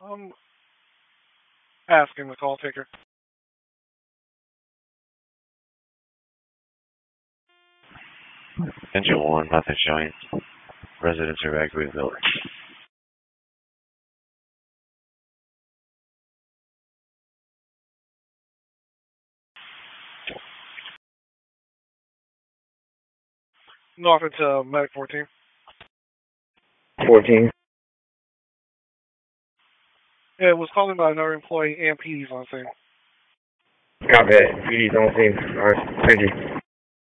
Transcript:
I'm asking the call taker. Engine 1, nothing showing. Residents evacuate building. North into Medic 14. 14. Yeah, it was called in by another employee and PD's on scene. Copy that. PD's on scene. Alright, thank you.